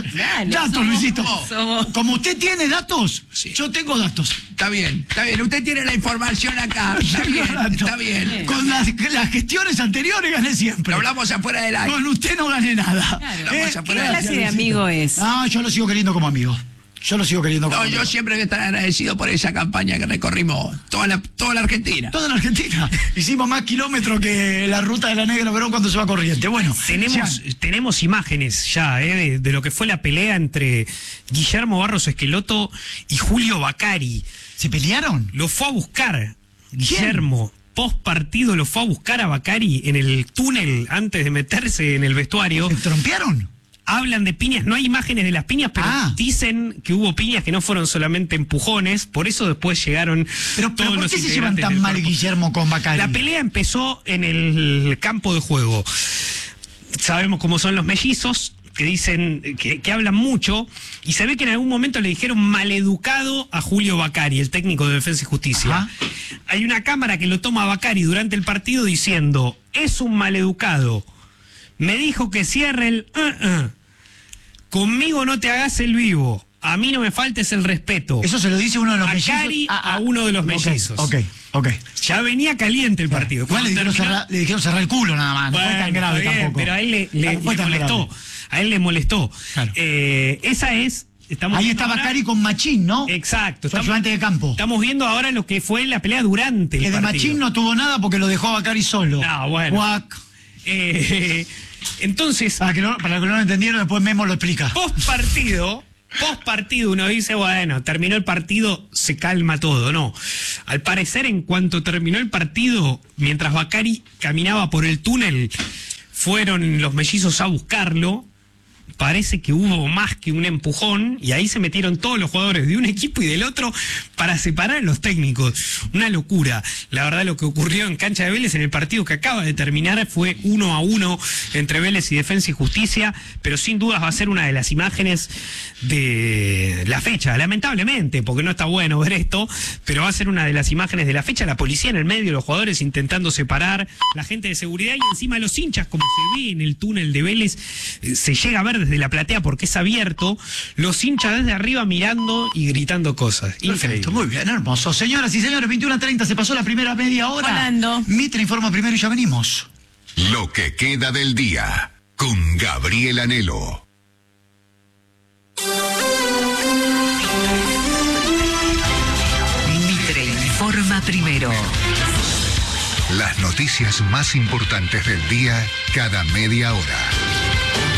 Dale, datos, Luisito. somos. Como usted tiene datos, Sí. yo tengo datos. Está bien. Usted tiene la información acá. Está Tengo bien, datos. está bien. Con las gestiones anteriores gané siempre. Lo hablamos afuera del aire. Con usted no gané nada. Claro. Vamos a ¿Qué poner- clase de amigo es? No, yo lo sigo queriendo como amigo. Yo lo sigo queriendo como No, amigo. yo siempre voy a estar agradecido por esa campaña que recorrimos toda la Argentina. Toda la Argentina. Hicimos más kilómetros que la ruta de la Negra Verón cuando se va a Corriente. Bueno, Tenemos imágenes ya de lo que fue la pelea entre Guillermo Barros Esqueloto y Julio Bacari. ¿se pelearon? Lo fue a buscar Guillermo. Post partido lo fue a buscar a Bacari en el túnel antes de meterse en el vestuario. ¿Se trompearon? Hablan de piñas, no hay imágenes de las piñas, pero dicen que hubo piñas que no fueron solamente empujones, por eso después llegaron Pero todos ¿por los qué se llevan integrantes tan del mal cuerpo. Guillermo con Bacari? La pelea empezó en el campo de juego. Sabemos cómo son los mellizos, que dicen, que hablan mucho, y se ve que en algún momento le dijeron maleducado a Julio Bacari, el técnico de Defensa y Justicia. Ajá. Hay una cámara que lo toma a Bacari durante el partido diciendo, es un maleducado, me dijo que cierre el... Conmigo no te hagas el vivo, a mí no me faltes el respeto. Eso se lo dice uno de los Bacari mellizos. a uno de los mellizos. Ok. Ya venía caliente el partido. Igual le dijeron cerrar el culo nada más. No fue tan grave está bien, tampoco. pero a él le No fue tan molestó. grave. A él le molestó. Claro. Esa es... Estamos Ahí viendo está ahora- Bacari con Machín, ¿no? Exacto. Fue ayudante de campo. Estamos viendo ahora lo que fue la pelea durante el Que de partido. Machín no tuvo nada porque lo dejó a Bacari solo. No, bueno. Guac. Entonces, Para que no lo entendieron, después Memo lo explica. post partido uno dice, bueno, terminó el partido, se calma todo. No. Al parecer, en cuanto terminó el partido, mientras Bacari caminaba por el túnel, fueron los mellizos a buscarlo. Parece que hubo más que un empujón y ahí se metieron todos los jugadores de un equipo y del otro para separar a los técnicos. Una locura. La verdad, lo que ocurrió en cancha de Vélez en el partido que acaba de terminar fue 1-1 entre Vélez y Defensa y Justicia, pero sin dudas va a ser una de las imágenes de la fecha, lamentablemente, porque no está bueno ver esto, pero va a ser una de las imágenes de la fecha. La policía en el medio, los jugadores intentando separar, la gente de seguridad y encima los hinchas, como se ve en el túnel de Vélez, se llega a ver desde la platea porque es abierto, los hinchas desde arriba mirando y gritando cosas. Perfecto, Increíble. muy bien, hermoso. Señoras y señores, 21:30, se pasó la primera media hora. Volando. Mitre informa primero y ya venimos. Lo que queda del día con Gabriel Anhelo. Mitre informa primero. Las noticias más importantes del día cada media hora.